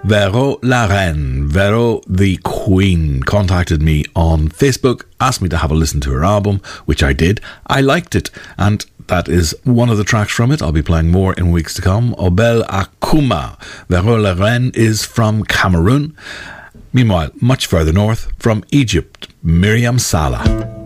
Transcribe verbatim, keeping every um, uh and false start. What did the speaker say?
Vero La Reine, Vero the Queen, contacted me on Facebook, asked me to have a listen to her album, which I did. I liked it, and that is one of the tracks from it. I'll be playing more in weeks to come. Obel Akuma. Vero La Reine is from Cameroon. Meanwhile, much further north, from Egypt, Miriam Salah.